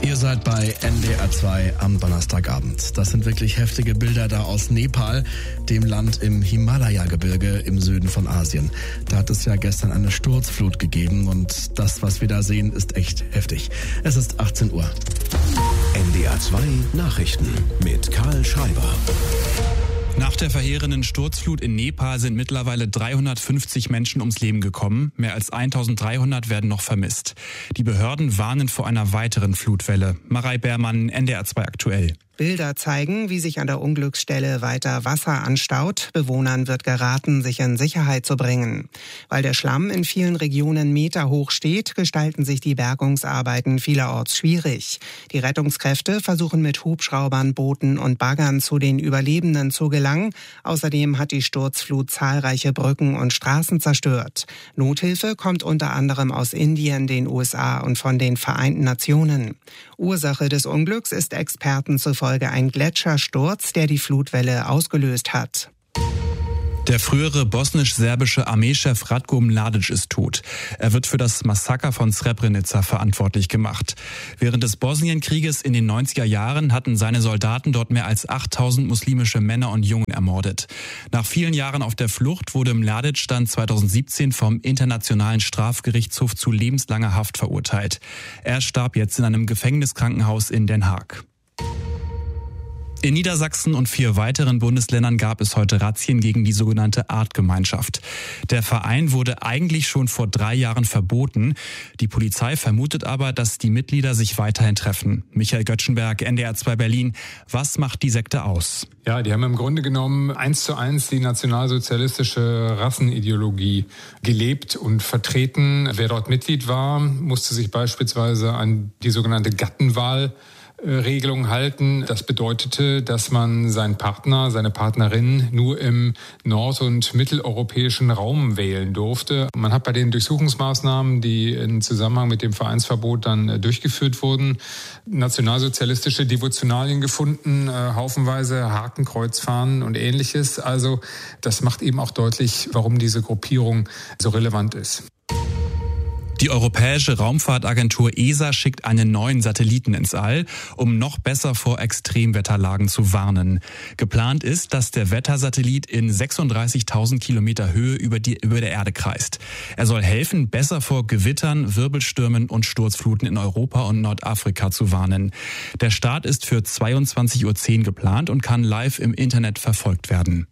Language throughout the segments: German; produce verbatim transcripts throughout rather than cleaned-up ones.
Ihr seid bei N D R zwei am Donnerstagabend. Das sind wirklich heftige Bilder da aus Nepal, dem Land im Himalaya-Gebirge im Süden von Asien. Da hat es ja gestern eine Sturzflut gegeben und das, was wir da sehen, ist echt heftig. Es ist achtzehn Uhr. N D R zwei Nachrichten mit Karl Schreiber. Nach der verheerenden Sturzflut in Nepal sind mittlerweile dreihundertfünfzig Menschen ums Leben gekommen. Mehr als eintausenddreihundert werden noch vermisst. Die Behörden warnen vor einer weiteren Flutwelle. Marei Beermann, N D R zwei aktuell. Bilder zeigen, wie sich an der Unglücksstelle weiter Wasser anstaut. Bewohnern wird geraten, sich in Sicherheit zu bringen. Weil der Schlamm in vielen Regionen meterhoch steht, gestalten sich die Bergungsarbeiten vielerorts schwierig. Die Rettungskräfte versuchen mit Hubschraubern, Booten und Baggern zu den Überlebenden zu gelangen. Außerdem hat die Sturzflut zahlreiche Brücken und Straßen zerstört. Nothilfe kommt unter anderem aus Indien, den U S A und von den Vereinten Nationen. Ursache des Unglücks ist Experten zufolge ein Gletschersturz, der die Flutwelle ausgelöst hat. Der frühere bosnisch-serbische Armeechef Ratko Mladic ist tot. Er wird für das Massaker von Srebrenica verantwortlich gemacht. Während des Bosnienkrieges in den neunziger Jahren hatten seine Soldaten dort mehr als achttausend muslimische Männer und Jungen ermordet. Nach vielen Jahren auf der Flucht wurde Mladic dann zweitausendsiebzehn vom Internationalen Strafgerichtshof zu lebenslanger Haft verurteilt. Er starb jetzt in einem Gefängniskrankenhaus in Den Haag. In Niedersachsen und vier weiteren Bundesländern gab es heute Razzien gegen die sogenannte Artgemeinschaft. Der Verein wurde eigentlich schon vor drei Jahren verboten. Die Polizei vermutet aber, dass die Mitglieder sich weiterhin treffen. Michael Göttschenberg, N D R zwei Berlin. Was macht die Sekte aus? Ja, die haben im Grunde genommen eins zu eins die nationalsozialistische Rassenideologie gelebt und vertreten. Wer dort Mitglied war, musste sich beispielsweise an die sogenannte Gattenwahl Regelung halten. Das bedeutete, dass man seinen Partner, seine Partnerin nur im nord- und mitteleuropäischen Raum wählen durfte. Man hat bei den Durchsuchungsmaßnahmen, die im Zusammenhang mit dem Vereinsverbot dann durchgeführt wurden, nationalsozialistische Devotionalien gefunden, haufenweise Hakenkreuzfahnen und Ähnliches. Also das macht eben auch deutlich, warum diese Gruppierung so relevant ist. Die Europäische Raumfahrtagentur E S A schickt einen neuen Satelliten ins All, um noch besser vor Extremwetterlagen zu warnen. Geplant ist, dass der Wettersatellit in sechsunddreißigtausend Kilometer Höhe über die, über der Erde kreist. Er soll helfen, besser vor Gewittern, Wirbelstürmen und Sturzfluten in Europa und Nordafrika zu warnen. Der Start ist für zweiundzwanzig Uhr zehn geplant und kann live im Internet verfolgt werden.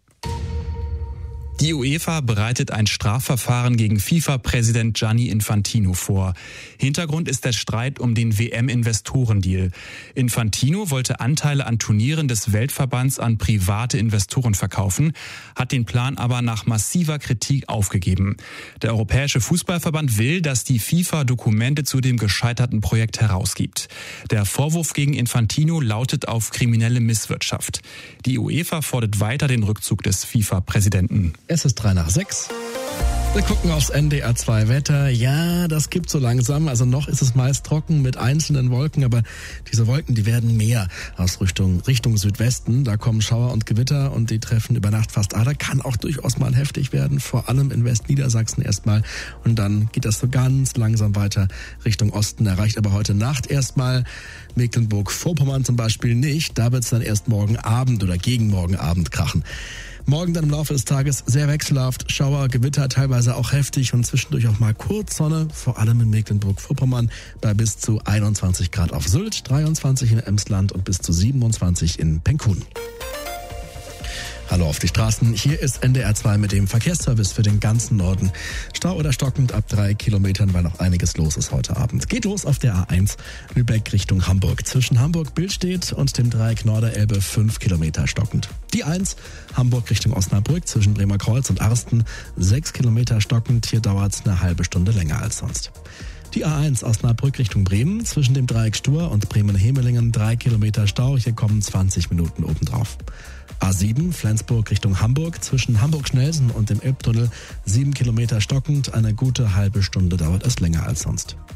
Die UEFA bereitet ein Strafverfahren gegen FIFA-Präsident Gianni Infantino vor. Hintergrund ist der Streit um den W M-Investorendeal. Infantino wollte Anteile an Turnieren des Weltverbands an private Investoren verkaufen, hat den Plan aber nach massiver Kritik aufgegeben. Der Europäische Fußballverband will, dass die FIFA Dokumente zu dem gescheiterten Projekt herausgibt. Der Vorwurf gegen Infantino lautet auf kriminelle Misswirtschaft. Die UEFA fordert weiter den Rückzug des FIFA-Präsidenten. Es ist drei nach sechs. Wir gucken aufs N D R zwei Wetter. Ja, das gibt so langsam. Also noch ist es meist trocken mit einzelnen Wolken, aber diese Wolken, die werden mehr aus Richtung, Richtung Südwesten. Da kommen Schauer und Gewitter und die treffen über Nacht fast alle. Kann auch durchaus mal heftig werden, vor allem in Westniedersachsen erstmal. Und dann geht das so ganz langsam weiter Richtung Osten. Erreicht aber heute Nacht erstmal Mecklenburg-Vorpommern zum Beispiel nicht. Da wird es dann erst morgen Abend oder gegen morgen Abend krachen. Morgen dann im Laufe des Tages sehr wechselhaft, Schauer, Gewitter, teilweise auch heftig und zwischendurch auch mal kurz Sonne, vor allem in Mecklenburg-Vorpommern bei bis zu einundzwanzig Grad auf Sylt, dreiundzwanzig in Emsland und bis zu siebenundzwanzig in Penkun. Hallo auf die Straßen, hier ist N D R zwei mit dem Verkehrsservice für den ganzen Norden. Stau oder stockend ab drei Kilometern, weil noch einiges los ist heute Abend. Geht los auf der A eins, Lübeck Richtung Hamburg. Zwischen Hamburg-Billstedt und dem Dreieck Norderelbe fünf Kilometer stockend. Die eins, Hamburg Richtung Osnabrück zwischen Bremerkreuz und Arsten, sechs Kilometer stockend. Hier dauert es eine halbe Stunde länger als sonst. Die A eins Osnabrück Richtung Bremen, zwischen dem Dreieck Stur und Bremen-Hemelingen drei Kilometer Stau, hier kommen zwanzig Minuten obendrauf. A sieben Flensburg Richtung Hamburg, zwischen Hamburg-Schnelsen und dem Elbtunnel sieben Kilometer stockend, eine gute halbe Stunde dauert es länger als sonst.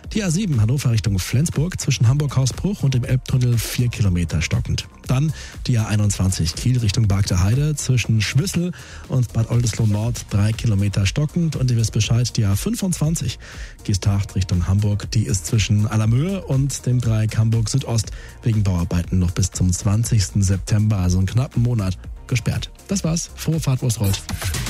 Die A sieben Hannover Richtung Flensburg zwischen Hamburg-Hausbruch und dem Elbtunnel vier Kilometer stockend. Dann die A einundzwanzig Kiel Richtung Bargter Heide zwischen Schwissel und Bad Oldesloe Nord drei Kilometer stockend. Und ihr wisst Bescheid, die A fünfundzwanzig Geesthacht Richtung Hamburg, die ist zwischen Allermöhe und dem Dreieck Hamburg Südost wegen Bauarbeiten noch bis zum zwanzigsten September, also einen knappen Monat, gesperrt. Das war's. Frohe Fahrt, wo es rollt.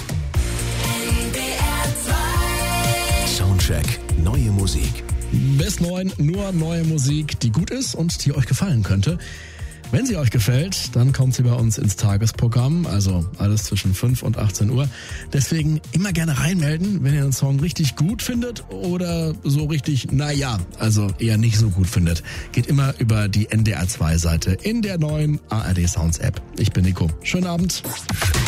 Soundcheck. Neue Musik. Bis neun nur neue Musik, die gut ist und die euch gefallen könnte. Wenn sie euch gefällt, dann kommt sie bei uns ins Tagesprogramm, also alles zwischen fünf und achtzehn Uhr. Deswegen immer gerne reinmelden, wenn ihr einen Song richtig gut findet oder so richtig, naja, also eher nicht so gut findet. Geht immer über die N D R zwei Seite in der neuen A R D Sounds App. Ich bin Nico. Schönen Abend.